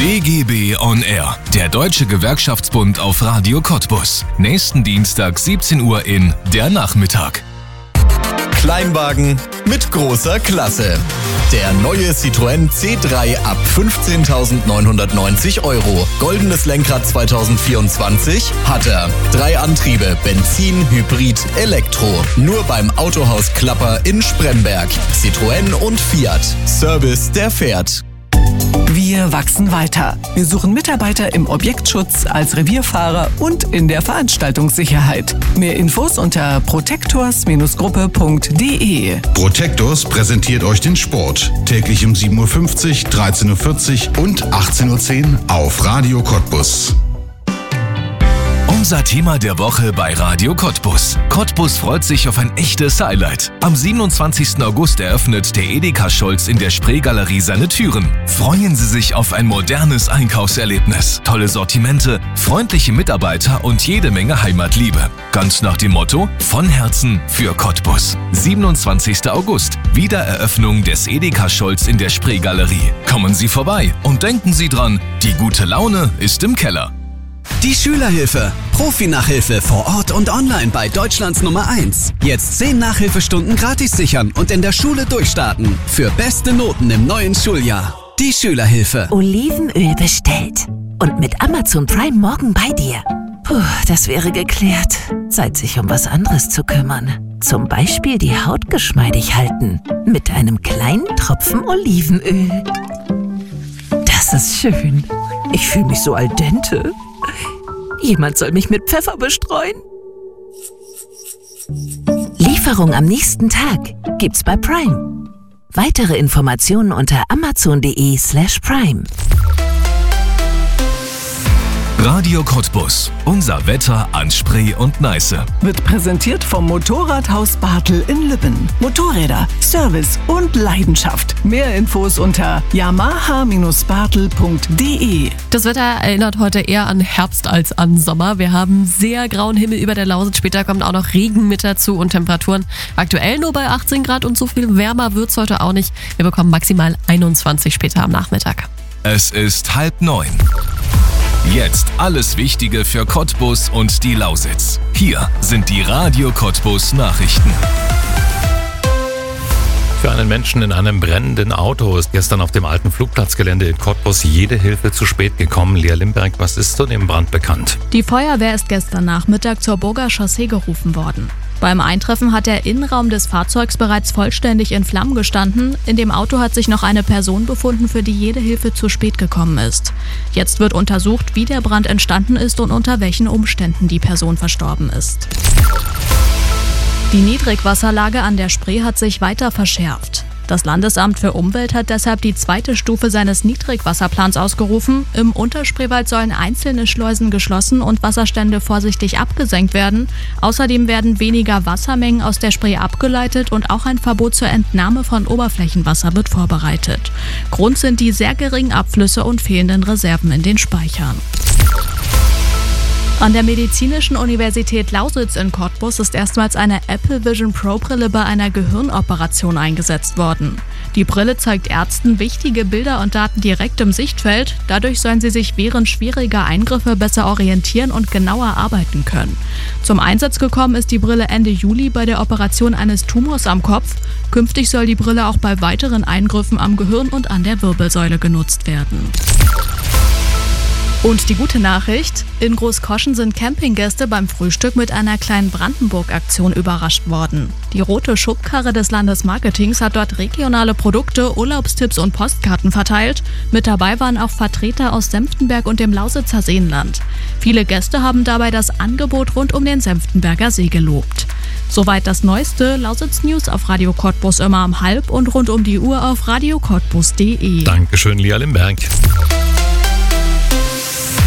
DGB on Air, der Deutsche Gewerkschaftsbund auf Radio Cottbus. Nächsten Dienstag 17 Uhr in Der Nachmittag. Kleinwagen mit großer Klasse. Der neue Citroën C3 ab 15.990 €. Goldenes Lenkrad 2024 hat er. 3 Antriebe, Benzin, Hybrid, Elektro. Nur beim Autohaus Klapper in Spremberg. Citroën und Fiat. Service, der fährt. Wir wachsen weiter. Wir suchen Mitarbeiter im Objektschutz, als Revierfahrer und in der Veranstaltungssicherheit. Mehr Infos unter protectors-gruppe.de. Protectors präsentiert euch den Sport. Täglich um 7.50 Uhr, 13.40 Uhr und 18.10 Uhr auf Radio Cottbus. Unser Thema der Woche bei Radio Cottbus. Cottbus freut sich auf ein echtes Highlight. Am 27. August eröffnet der Edeka Scholz in der Spreegalerie seine Türen. Freuen Sie sich auf ein modernes Einkaufserlebnis, tolle Sortimente, freundliche Mitarbeiter und jede Menge Heimatliebe. Ganz nach dem Motto: von Herzen für Cottbus. 27. August, Wiedereröffnung des Edeka Scholz in der Spreegalerie. Kommen Sie vorbei und denken Sie dran, die gute Laune ist im Keller. Die Schülerhilfe. Profi-Nachhilfe vor Ort und online bei Deutschlands Nummer 1. Jetzt 10 Nachhilfestunden gratis sichern und in der Schule durchstarten. Für beste Noten im neuen Schuljahr. Die Schülerhilfe. Olivenöl bestellt. Und mit Amazon Prime morgen bei dir. Puh, das wäre geklärt. Zeit, sich um was anderes zu kümmern. Zum Beispiel die Haut geschmeidig halten. Mit einem kleinen Tropfen Olivenöl. Das ist schön. Ich fühle mich so al dente. Jemand soll mich mit Pfeffer bestreuen. Lieferung am nächsten Tag gibt's bei Prime. Weitere Informationen unter amazon.de/prime. Radio Cottbus. Unser Wetter an Spree und Neiße. Wird präsentiert vom Motorradhaus Bartel in Lübben. Motorräder, Service und Leidenschaft. Mehr Infos unter yamaha-bartel.de. Das Wetter erinnert heute eher an Herbst als an Sommer. Wir haben sehr grauen Himmel über der Lausitz. Später kommt auch noch Regen mit dazu und Temperaturen aktuell nur bei 18 Grad und so viel wärmer wird's heute auch nicht. Wir bekommen maximal 21 später am Nachmittag. Es ist 8:30. Jetzt alles Wichtige für Cottbus und die Lausitz. Hier sind die Radio Cottbus Nachrichten. Für einen Menschen in einem brennenden Auto ist gestern auf dem alten Flugplatzgelände in Cottbus jede Hilfe zu spät gekommen. Lea Limberg, was ist zu dem Brand bekannt? Die Feuerwehr ist gestern Nachmittag zur Burger Chaussee gerufen worden. Beim Eintreffen hat der Innenraum des Fahrzeugs bereits vollständig in Flammen gestanden. In dem Auto hat sich noch eine Person befunden, für die jede Hilfe zu spät gekommen ist. Jetzt wird untersucht, wie der Brand entstanden ist und unter welchen Umständen die Person verstorben ist. Die Niedrigwasserlage an der Spree hat sich weiter verschärft. Das Landesamt für Umwelt hat deshalb die 2. Stufe seines Niedrigwasserplans ausgerufen. Im Unterspreewald sollen einzelne Schleusen geschlossen und Wasserstände vorsichtig abgesenkt werden. Außerdem werden weniger Wassermengen aus der Spree abgeleitet und auch ein Verbot zur Entnahme von Oberflächenwasser wird vorbereitet. Grund sind die sehr geringen Abflüsse und fehlenden Reserven in den Speichern. An der Medizinischen Universität Lausitz in Cottbus ist erstmals eine Apple Vision Pro Brille bei einer Gehirnoperation eingesetzt worden. Die Brille zeigt Ärzten wichtige Bilder und Daten direkt im Sichtfeld. Dadurch sollen sie sich während schwieriger Eingriffe besser orientieren und genauer arbeiten können. Zum Einsatz gekommen ist die Brille Ende Juli bei der Operation eines Tumors am Kopf. Künftig soll die Brille auch bei weiteren Eingriffen am Gehirn und an der Wirbelsäule genutzt werden. Und die gute Nachricht: In Großkoschen sind Campinggäste beim Frühstück mit einer kleinen Brandenburg-Aktion überrascht worden. Die rote Schubkarre des Landesmarketings hat dort regionale Produkte, Urlaubstipps und Postkarten verteilt. Mit dabei waren auch Vertreter aus Senftenberg und dem Lausitzer Seenland. Viele Gäste haben dabei das Angebot rund um den Senftenberger See gelobt. Soweit das Neueste. Lausitz News auf Radio Cottbus immer um 12:30 und rund um die Uhr auf radiocottbus.de. Dankeschön, Lea Limberg.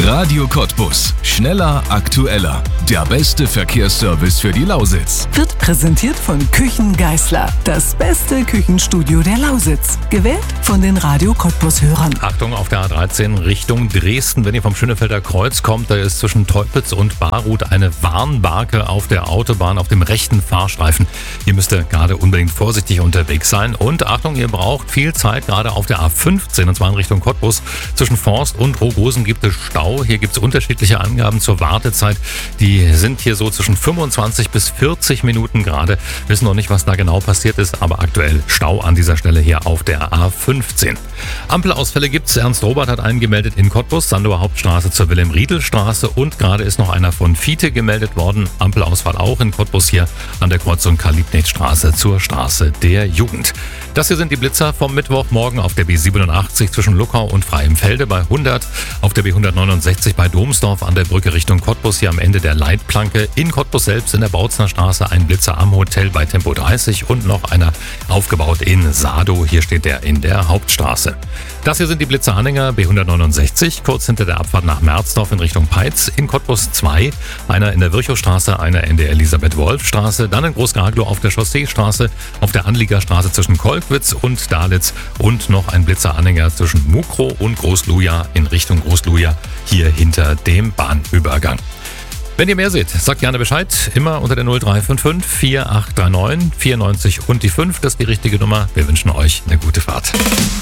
Radio Cottbus. Schneller, aktueller. Der beste Verkehrsservice für die Lausitz. Wird präsentiert von Küchen Geisler. Das beste Küchenstudio der Lausitz. Gewählt von den Radio Cottbus-Hörern. Achtung auf der A13 Richtung Dresden. Wenn ihr vom Schönefelder Kreuz kommt, da ist zwischen Teupitz und Barruth eine Warnbarke auf der Autobahn auf dem rechten Fahrstreifen. Hier müsst ihr gerade unbedingt vorsichtig unterwegs sein. Und Achtung, ihr braucht viel Zeit, gerade auf der A15, und zwar in Richtung Cottbus. Zwischen Forst und Rogosen gibt es Stau. Hier gibt es unterschiedliche Angaben zur Wartezeit. Die sind hier so zwischen 25 bis 40 Minuten gerade. Wissen noch nicht, was da genau passiert ist, aber aktuell Stau an dieser Stelle hier auf der A15. Ampelausfälle gibt's. Ernst Robert hat einen gemeldet in Cottbus, Sandower Hauptstraße zur Wilhelm-Riedel-Straße, und gerade ist noch einer von Fiete gemeldet worden. Ampelausfall auch in Cottbus hier an der Kreuzung Karl-Liebknecht-Straße zur Straße der Jugend. Das hier sind die Blitzer vom Mittwochmorgen auf der B87 zwischen Luckau und Freienfelde bei 100, auf der B169 bei Domsdorf an der Brücke Richtung Cottbus hier am Ende der Leitplanke, in Cottbus selbst in der Bautzner Straße ein Blitzer am Hotel bei Tempo 30 und noch einer aufgebaut in Sado, hier steht der in der Hauptstraße. Das hier sind die Blitzeranhänger B169, kurz hinter der Abfahrt nach Merzdorf in Richtung Peitz, in Cottbus 2, einer in der Virchowstraße, einer in der Elisabeth-Wolf-Straße, dann in Großgaglow auf der Chausseestraße, auf der Anliegerstraße zwischen Kolkwitz und Dalitz und noch ein Blitzeranhänger zwischen Mukro und Großluja in Richtung Großluja, hier hinter dem Bahnübergang. Wenn ihr mehr seht, sagt gerne Bescheid. Immer unter der 0355 4839 94 und die 5. Das ist die richtige Nummer. Wir wünschen euch eine gute Fahrt.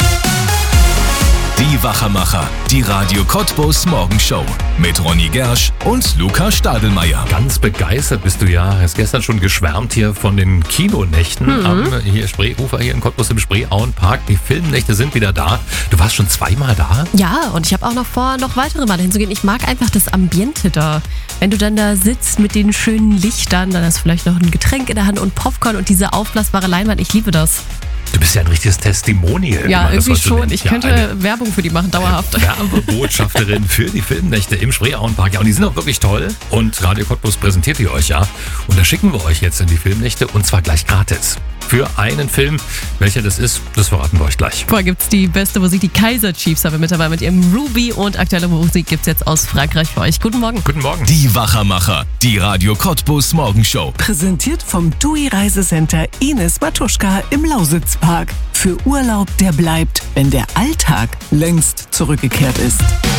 Die Wachermacher. Die Radio Cottbus Morgenshow. Mit Ronny Gersch und Luca Stadelmeier. Ganz begeistert bist du ja. Hast gestern schon geschwärmt hier von den Kinonächten am hier Spreeufer hier in Cottbus im Spreeauenpark. Die Filmnächte sind wieder da. Du warst schon zweimal da? Ja, und ich habe auch noch vor, noch weitere Male hinzugehen. Ich mag einfach das Ambiente da. Wenn du dann da sitzt mit den schönen Lichtern, dann hast du vielleicht noch ein Getränk in der Hand und Popcorn und diese aufblasbare Leinwand. Ich liebe das. Du bist ja ein richtiges Testimonial. Ja, irgendwie schon. Ich könnte Werbung für die machen, dauerhaft. Werbebotschafterin für die Filmnächte im Spreeauenpark. Ja, und die sind auch wirklich toll. Und Radio Cottbus präsentiert die euch ja. Und da schicken wir euch jetzt in die Filmnächte und zwar gleich gratis. Für einen Film. Welcher das ist, das verraten wir euch gleich. Vorher gibt's die beste Musik. Die Kaiser Chiefs haben wir mit dabei mit ihrem Ruby, und aktuelle Musik gibt's jetzt aus Frankreich für euch. Guten Morgen. Guten Morgen. Die Wachermacher. Die Radio Cottbus Morgenshow. Präsentiert vom TUI Reisecenter Ines Matuschka im Lausitzpark. Für Urlaub, der bleibt, wenn der Alltag längst zurückgekehrt ist.